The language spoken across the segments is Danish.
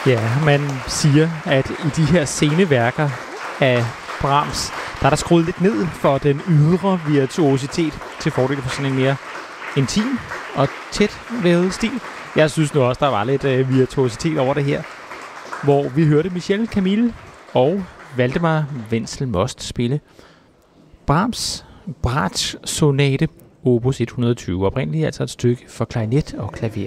Ja, man siger, at i de her sceneværker af Brahms, der er der skruet lidt ned for den ydre virtuositet til fordel for sådan en mere intim og tæt vævet stil. Jeg synes nu også, der var lidt virtuositet over det her, hvor vi hørte Michel Camille og Valdemar Wenzel Most spille Brahms Bratsch-sonate opus 120, oprindeligt altså et stykke for klarinet og klaver.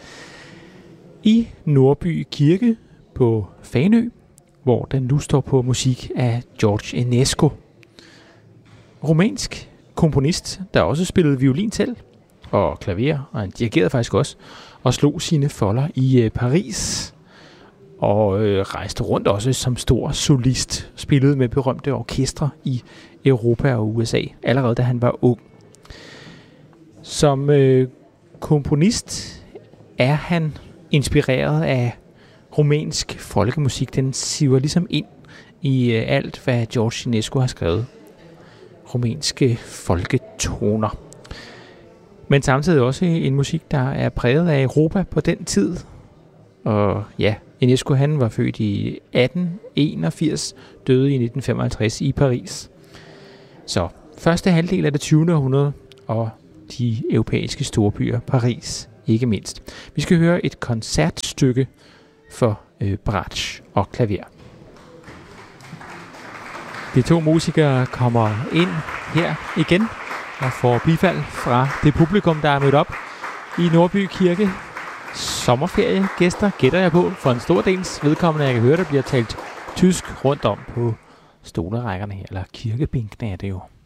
I Nordby Kirke på Fanø, hvor den nu står på musik af George Enesco. Rumænsk komponist, der også spillede violin selv og klaver, og han dirigerede faktisk også, og slog sine folder i Paris, og rejste rundt også som stor solist, spillede med berømte orkestre i Europa og USA, allerede da han var ung. Som komponist er han inspireret af rumænsk folkemusik. Den siver ligesom ind i alt, hvad George Enesco har skrevet. Rumænske folketoner. Men samtidig også en musik, der er præget af Europa på den tid. Og ja, Enesco han var født i 1881, døde i 1955 i Paris. Så første halvdel af det 20. århundrede og de europæiske storbyer, Paris ikke mindst. Vi skal høre et koncertstykke for bratsch og klaver. De to musikere kommer ind her igen og får bifald fra det publikum, der er mødt op i Nordby Kirke. Sommerferiegæster, gætter jeg på, for en stor dels vedkommende. Jeg kan høre, der bliver talt tysk rundt om på stolerækkerne her, eller kirkebænkene er det jo.